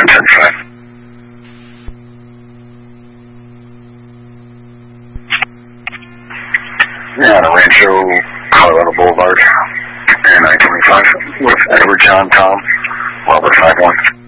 10-5. Yeah, on Rancho, Colorado Boulevard, Air 925, with Edward John Tom, Robert 51.